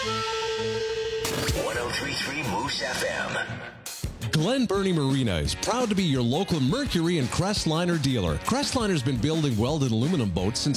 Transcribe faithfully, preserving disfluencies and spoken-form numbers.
one oh three point three Moose F M. Glen Burnie Marina is proud to be your local Mercury and Crestliner dealer. Crestliner's been building welded aluminum boats since